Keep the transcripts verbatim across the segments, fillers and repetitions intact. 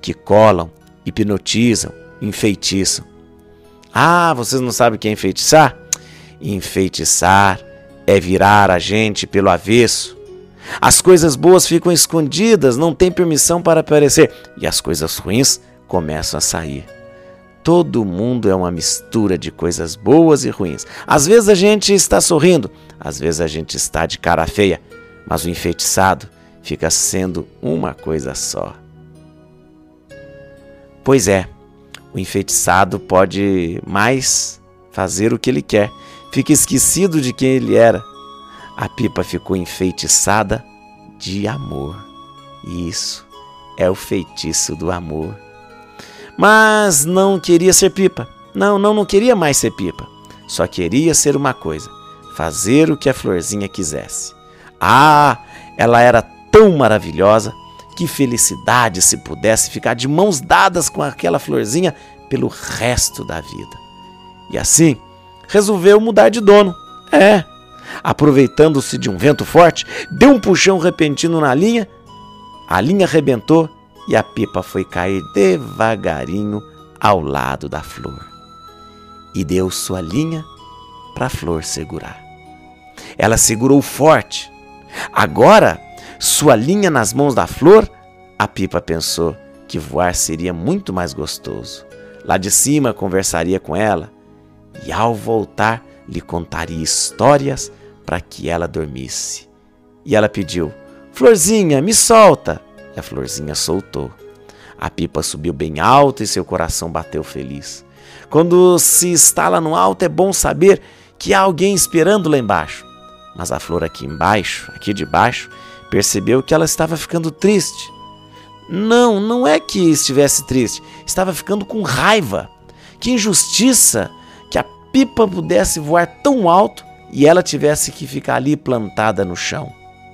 que colam, hipnotizam, enfeitiçam. Ah, vocês não sabem o que é enfeitiçar? Enfeitiçar é virar a gente pelo avesso. As coisas boas ficam escondidas, não tem permissão para aparecer, e as coisas ruins começam a sair. Todo mundo é uma mistura de coisas boas e ruins. Às vezes a gente está sorrindo, às vezes a gente está de cara feia, mas o enfeitiçado fica sendo uma coisa só. Pois é, o enfeitiçado pode mais fazer o que ele quer, fica esquecido de quem ele era. A Pipa ficou enfeitiçada de amor. Isso é o feitiço do amor. Mas não queria ser Pipa. Não, não, não queria mais ser Pipa. Só queria ser uma coisa: fazer o que a Florzinha quisesse. Ah, ela era tão maravilhosa. Que felicidade se pudesse ficar de mãos dadas com aquela Florzinha pelo resto da vida. E assim, resolveu mudar de dono. É, aproveitando-se de um vento forte, deu um puxão repentino na linha, a linha arrebentou e a Pipa foi cair devagarinho ao lado da flor. E deu sua linha para a flor segurar. Ela segurou forte. Agora, sua linha nas mãos da flor, a Pipa pensou que voar seria muito mais gostoso. Lá de cima conversaria com ela e ao voltar lhe contaria histórias para que ela dormisse. E ela pediu: Florzinha, me solta! E a Florzinha soltou. A Pipa subiu bem alto e seu coração bateu feliz. Quando se está lá no alto é bom saber que há alguém esperando lá embaixo. Mas a flor aqui embaixo, aqui de baixo, percebeu que ela estava ficando triste. Não, não é que estivesse triste, estava ficando com raiva. Que injustiça que a Pipa pudesse voar tão alto e ela tivesse que ficar ali plantada no chão.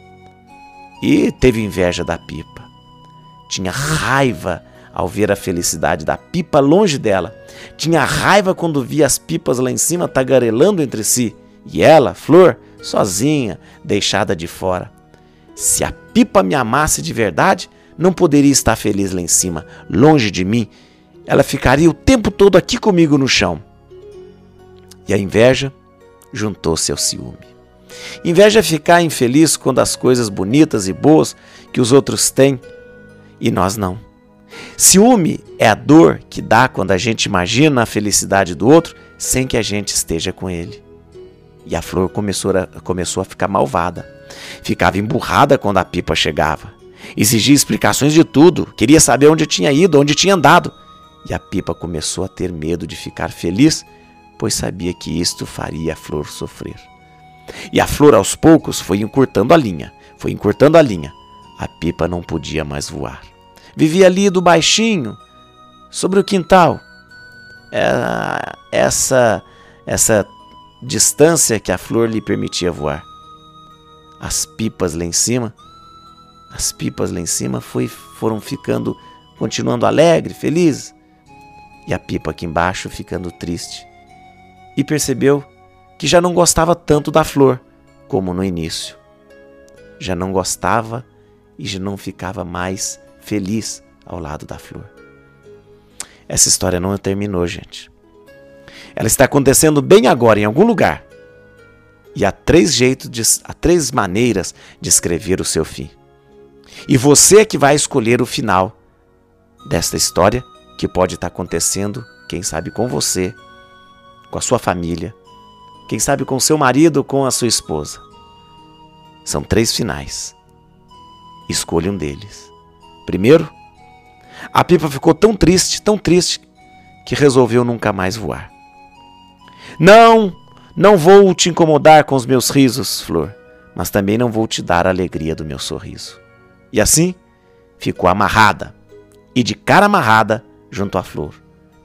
E teve inveja da Pipa. Tinha raiva ao ver a felicidade da Pipa longe dela. Tinha raiva quando via as pipas lá em cima tagarelando entre si. E ela, Flor, sozinha, deixada de fora. Se a Pipa me amasse de verdade, não poderia estar feliz lá em cima, longe de mim. Ela ficaria o tempo todo aqui comigo no chão. E a inveja juntou-se ao ciúme. Inveja é ficar infeliz quando as coisas bonitas e boas que os outros têm e nós não. Ciúme é a dor que dá quando a gente imagina a felicidade do outro sem que a gente esteja com ele. E a Flor começou a, começou a ficar malvada. Ficava emburrada quando a Pipa chegava. Exigia explicações de tudo. Queria saber onde tinha ido, onde tinha andado. E a Pipa começou a ter medo de ficar feliz, pois sabia que isto faria a Flor sofrer. E a Flor, aos poucos, foi encurtando a linha. Foi encurtando a linha. A Pipa não podia mais voar. Vivia ali do baixinho, sobre o quintal. Era essa, essa distância que a Flor lhe permitia voar. As pipas lá em cima, as pipas lá em cima foi, foram ficando, continuando alegre, felizes. E a Pipa aqui embaixo ficando triste. E percebeu que já não gostava tanto da Flor como no início. Já não gostava e já não ficava mais feliz ao lado da Flor. Essa história não terminou, gente. Ela está acontecendo bem agora, em algum lugar. E há três jeitos, de, há três maneiras de escrever o seu fim. E você é que vai escolher o final desta história, que pode estar acontecendo, quem sabe com você, com a sua família, quem sabe com seu marido ou com a sua esposa. São três finais. Escolha um deles. Primeiro, a Pipa ficou tão triste, tão triste, que resolveu nunca mais voar. Não, não vou te incomodar com os meus risos, Flor, mas também não vou te dar a alegria do meu sorriso. E assim, ficou amarrada, e de cara amarrada junto à Flor.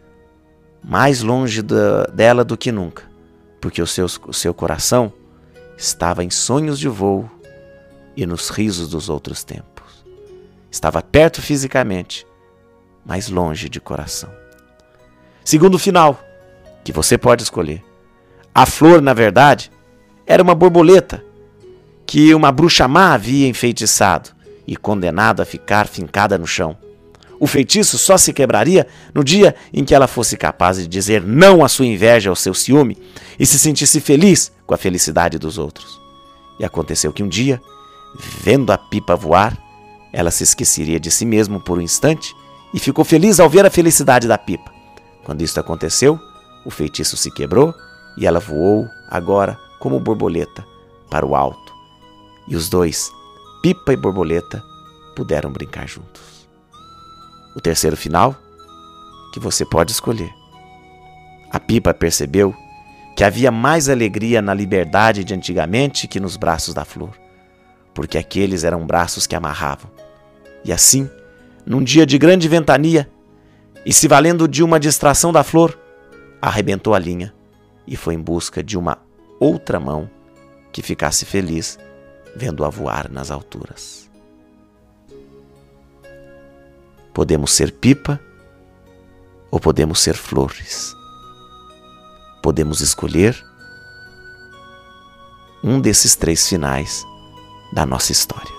Mais longe da, dela do que nunca, porque o seu, o seu coração estava em sonhos de voo e nos risos dos outros tempos. Estava perto fisicamente, mas longe de coração. Segundo final, que você pode escolher. A Flor, na verdade, era uma borboleta que uma bruxa má havia enfeitiçado e condenado a ficar fincada no chão. O feitiço só se quebraria no dia em que ela fosse capaz de dizer não à sua inveja, ao seu ciúme, e se sentisse feliz com a felicidade dos outros. E aconteceu que um dia, vendo a pipa voar, ela se esqueceria de si mesma por um instante e ficou feliz ao ver a felicidade da pipa. Quando isso aconteceu, o feitiço se quebrou e ela voou, agora como borboleta, para o alto. E os dois, pipa e borboleta, puderam brincar juntos. O terceiro final, que você pode escolher. A pipa percebeu que havia mais alegria na liberdade de antigamente que nos braços da flor, porque aqueles eram braços que amarravam. E assim, num dia de grande ventania, e se valendo de uma distração da flor, arrebentou a linha e foi em busca de uma outra mão que ficasse feliz vendo-a voar nas alturas. Podemos ser pipa ou podemos ser flores. Podemos escolher um desses três finais da nossa história.